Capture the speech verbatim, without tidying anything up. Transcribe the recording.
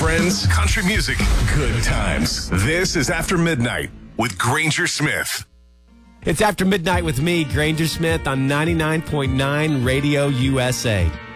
friends, country music, good times. This is After Midnight with Granger Smith. It's After Midnight with me, Granger Smith, on ninety-nine point nine Radio U S A.